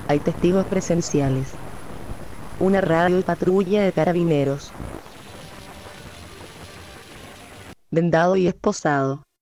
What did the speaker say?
Hay testigos presenciales. Una radio y patrulla de carabineros. Vendado y esposado.